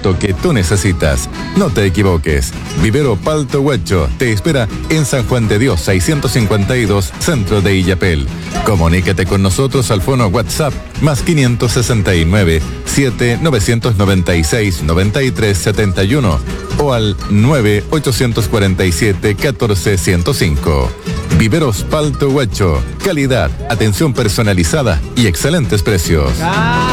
producto que tú necesitas. No te equivoques. Vivero Palto Huacho te espera en San Juan de Dios 652, centro de Illapel. Comunícate con nosotros al fono WhatsApp más 569 7996 9371 o al 9847 14105. Viveros Palto Huacho, calidad, atención personalizada y excelentes precios.